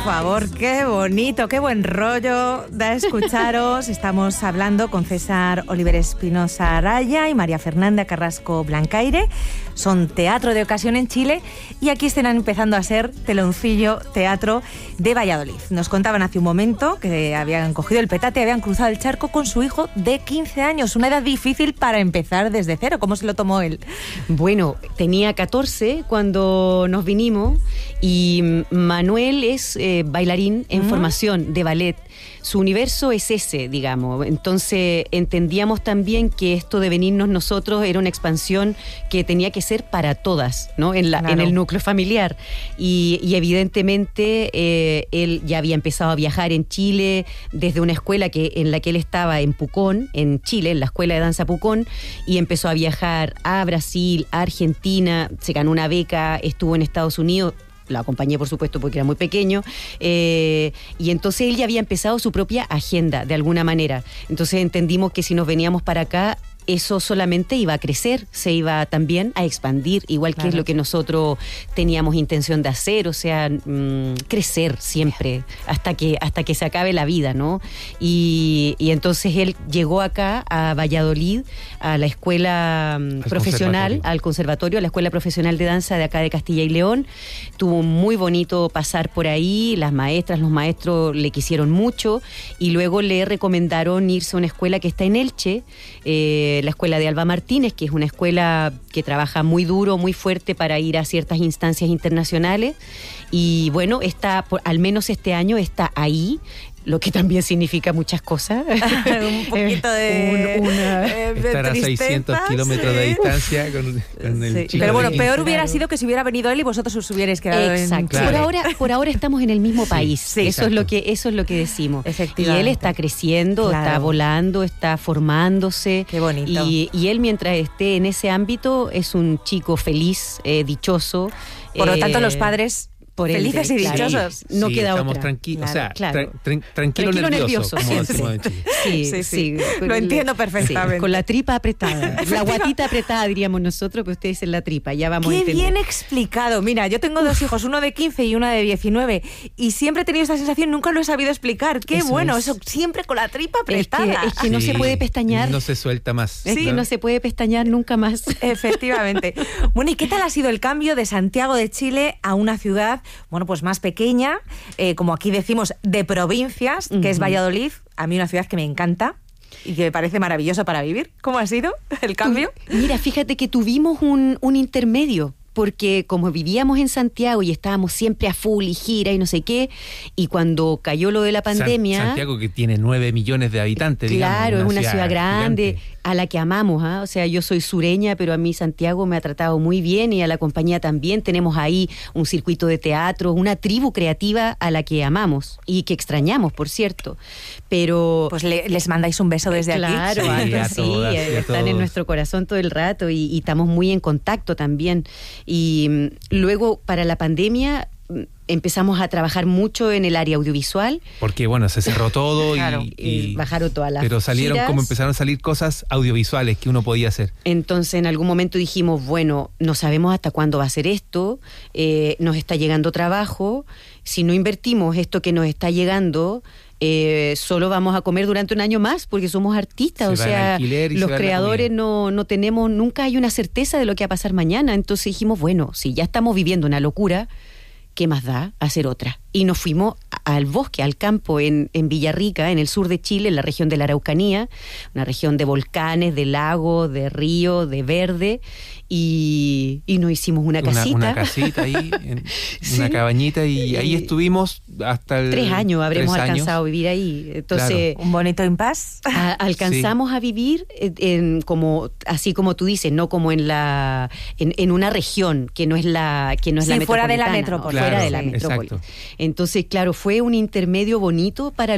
favor, qué bonito, qué buen rollo da escucharos. Estamos hablando con César Oliver Espinosa Araya y María Fernanda Carrasco Blancaire. Son teatro de ocasión en Chile y aquí están empezando a ser Teloncillo Teatro de Valladolid. Nos contaban hace un momento que habían cogido el petate y habían cruzado el charco con su hijo de 15 años. Una edad difícil para empezar desde cero. ¿Cómo se lo tomó él? Bueno, tenía 14 cuando nos vinimos y Manuel es bailarín en formación de ballet. Su universo es ese, digamos. Entonces entendíamos también que esto de venirnos nosotros era una expansión que tenía que ser para todas, ¿no? En el núcleo familiar. Y evidentemente él ya había empezado a viajar en Chile desde una escuela en la que él estaba en Pucón, en Chile, en la Escuela de Danza Pucón, y empezó a viajar a Brasil, a Argentina, se ganó una beca, estuvo en Estados Unidos. La acompañé, por supuesto, porque era muy pequeño. Y entonces él ya había empezado su propia agenda, de alguna manera. Entonces entendimos que si nos veníamos para acá, eso solamente iba a crecer, se iba también a expandir, igual que es lo que nosotros teníamos intención de hacer, o sea, crecer siempre, hasta que se acabe la vida, ¿no? Y entonces él llegó acá a Valladolid, a la escuela profesional, al conservatorio, a la Escuela Profesional de Danza de acá de Castilla y León. Tuvo muy bonito pasar por ahí, las maestras, los maestros le quisieron mucho y luego le recomendaron irse a una escuela que está en Elche, la escuela de Alba Martínez, que es una escuela que trabaja muy duro, muy fuerte para ir a ciertas instancias internacionales. Y bueno, al menos este año está ahí, lo que también significa muchas cosas. Un poquito de estar a 600 kilómetros de distancia con el chico. Pero bueno, peor hubiera sido que si hubiera venido él y vosotros os hubierais quedado en Chile. Claro. Por ahora estamos en el mismo país. Sí, eso es lo que decimos. Y él está creciendo, Claro. está volando, está formándose. Qué bonito. Y él, mientras esté en ese ámbito, es un chico feliz, dichoso. Por lo tanto, los padres felices y claro, dichosos. No queda estamos otra. tranquilos, Claro. tranquilo nervioso, como decimos en Chile. Sí. Lo entiendo perfectamente. Sí, con la tripa apretada. La guatita apretada, diríamos nosotros, pero ustedes en la tripa. Ya vamos a Qué entender. bien explicado. Mira, yo tengo dos hijos, uno de 15 y una de 19, y siempre he tenido esta sensación, nunca lo he sabido explicar. Qué Eso bueno, es. eso siempre con la tripa apretada. Es que no se puede pestañear. No se suelta más. Es que no se puede pestañear nunca más. Efectivamente. Bueno, ¿y qué tal ha sido el cambio de Santiago de Chile a una ciudad, bueno, pues más pequeña, como aquí decimos, de provincias, que es Valladolid? A mí una ciudad que me encanta y que me parece maravillosa para vivir. ¿Cómo ha sido el cambio? Mira, fíjate que tuvimos un intermedio, porque como vivíamos en Santiago y estábamos siempre a full y gira y no sé qué, y cuando cayó lo de la pandemia... Santiago, que tiene 9 millones de habitantes, claro, digamos. es una ciudad grande, gigante, a la que amamos, ¿eh? O sea, yo soy sureña, pero a mí Santiago me ha tratado muy bien y a la compañía también. Tenemos ahí un circuito de teatro, una tribu creativa a la que amamos y que extrañamos, por cierto. Pero... Pues les mandáis un beso desde claro, aquí. están en nuestro corazón todo el rato y estamos muy en contacto también. Y luego, para la pandemia, empezamos a trabajar mucho en el área audiovisual. Porque bueno, se cerró todo Claro, y bajaron todas las pero empezaron a salir cosas audiovisuales que uno podía hacer. Entonces en algún momento dijimos, bueno, no sabemos hasta cuándo va a ser esto, nos está llegando trabajo, si no invertimos esto que nos está llegando, solo vamos a comer durante un año más porque somos artistas, o sea, los creadores no tenemos, nunca hay una certeza de lo que va a pasar mañana. Entonces dijimos, bueno, si ya estamos viviendo una locura, ¿qué más da hacer otra? Y nos fuimos al bosque, al campo en Villarrica, en el sur de Chile, en la región de la Araucanía, una región de volcanes, de lagos, de ríos, de verde, y nos hicimos una casita. Una casita ahí, una cabañita, y ahí estuvimos hasta 3 años habremos alcanzado a vivir ahí. Entonces, un bonito impasse. Alcanzamos a vivir así como tú dices, no como en una región que no es la metropolitana. Fuera de la metrópoli. Fuera de la metrópoli. Entonces, claro, fue un intermedio bonito para